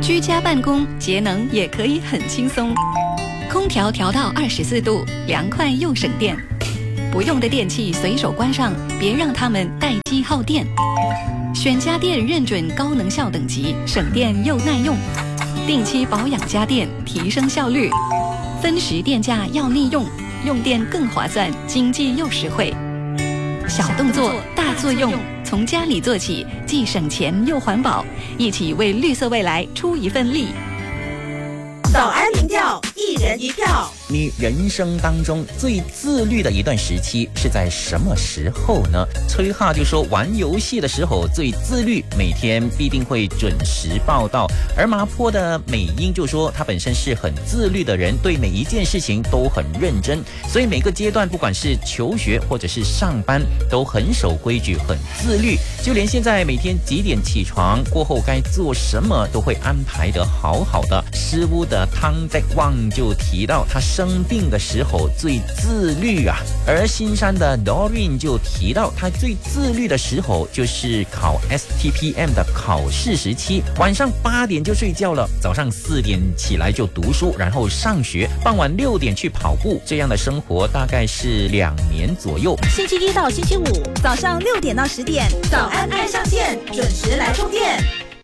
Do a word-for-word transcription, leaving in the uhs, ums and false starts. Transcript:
居家办公节能也可以很轻松，空调调到二十四度，凉快又省电。不用的电器随手关上，别让它们待机耗电。选家电认准高能效等级，省电又耐用。定期保养家电，提升效率。分时电价要利用，用电更划算，经济又实惠。小动作大作用，从家里做起，既省钱又环保，一起为绿色未来出一份力。 早安民调，一人一票。 你人生当中最自律的一段时期是在什么时候呢？崔哈就说玩游戏的时候最自律，每天必定会准时报到。而麻坡的美英就说他本身是很自律的人，对每一件事情都很认真，所以每个阶段不管是求学或者是上班都很守规矩，很自律，就连现在每天几点起床过后该做什么都会安排得好好的。师屋的汤在旺就提到他生病的时候最自律啊，而新山的 Doreen 就提到他最自律的时候就是考 S T P M 的考试时期，晚上八点就睡觉了，早上四点起来就读书，然后上学，傍晚六点去跑步，这样的生活大概是两年左右。 星期一到星期五早上六点到十点，早安爱上线，准时来充电。